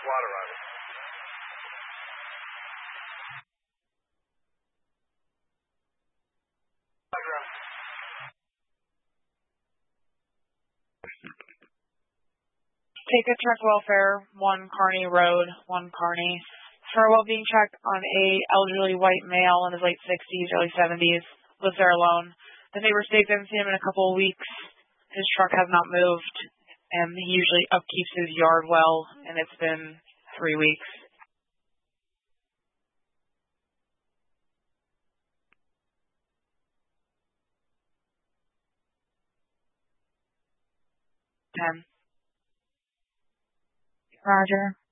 water on it. Take a truck welfare, 1 Kearney Road, 1 Kearney. For a well-being check on a elderly white male in his late 60s, early 70s, lives there alone. The neighbor states they haven't seen him in a couple of weeks. His truck has not moved, and he usually upkeeps his yard well, and it's been 3 weeks. 10. Roger.